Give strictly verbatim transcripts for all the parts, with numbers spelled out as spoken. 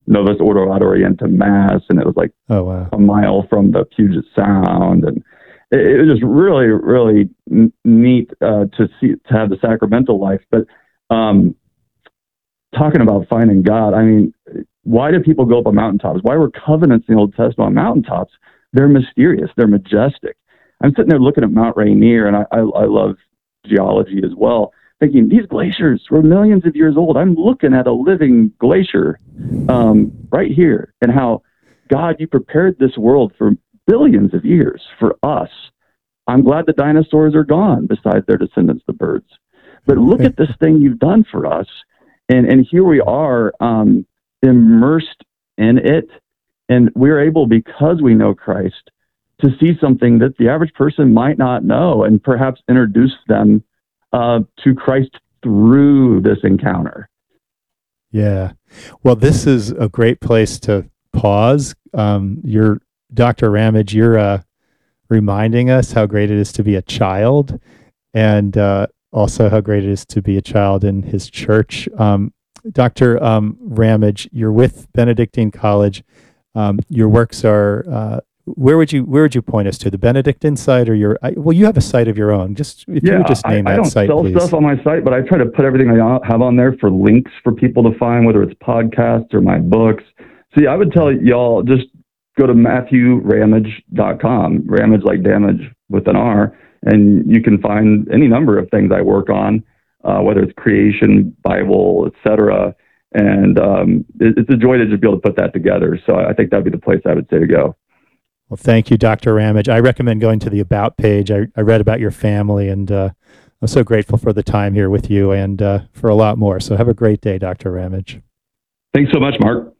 Novus Ordo Ad Orientem Mass, and it was like oh, wow. a mile from the Puget Sound, and it, it was just really, really n- neat uh, to see to have the sacramental life. But um, talking about finding God, I mean, why do people go up on mountaintops? Why were covenants in the Old Testament on mountaintops? They're mysterious. They're majestic. I'm sitting there looking at Mount Rainier, and I, I, I love geology as well, thinking these glaciers were millions of years old. I'm looking at a living glacier um, right here, and how, God, you prepared this world for billions of years for us. I'm glad the dinosaurs are gone, besides their descendants, the birds. But look at this thing you've done for us. And, and here we are um, immersed in it. And we're able, because we know Christ, to see something that the average person might not know, and perhaps introduce them uh, to Christ through this encounter. Yeah. Well, this is a great place to pause. Um, you're, Doctor Ramage, you're uh, reminding us how great it is to be a child, and uh, also how great it is to be a child in his church. Um, Doctor Um, Ramage, you're with Benedictine College. Um, your works are, uh, where would you where would you point us to? The Benedictine site, or your, I, well, you have a site of your own. Just if yeah, you would just name I, that I don't site, sell please. stuff on my site, but I try to put everything I have on there for links for people to find, whether it's podcasts or my books. See, I would tell y'all, just go to matthew ramage dot com, Ramage like damage with an R, and you can find any number of things I work on, uh, whether it's creation, Bible, et cetera. And um, it, it's a joy to just be able to put that together. So I think that'd be the place I would say to go. Well, thank you, Doctor Ramage. I recommend going to the About page. I, I read about your family, and uh, I'm so grateful for the time here with you, and uh, for a lot more. So have a great day, Doctor Ramage. Thanks so much, Mark.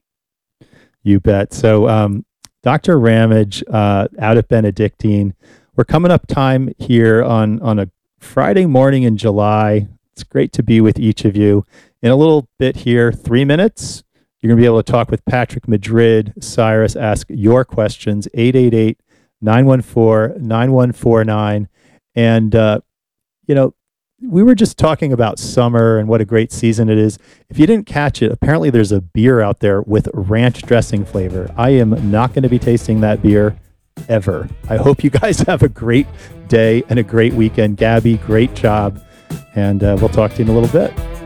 You bet. So um, Doctor Ramage, uh, out at Benedictine, we're coming up time here on, on a Friday morning in July. It's great to be with each of you. In a little bit here, three minutes, you're going to be able to talk with Patrick Madrid. Cyrus, ask your questions, eight eight eight, nine one four, nine one four nine. And, uh, you know, we were just talking about summer and what a great season it is. If you didn't catch it, apparently there's a beer out there with ranch dressing flavor. I am not going to be tasting that beer ever. I hope you guys have a great day and a great weekend. Gabby, great job. And uh, we'll talk to you in a little bit.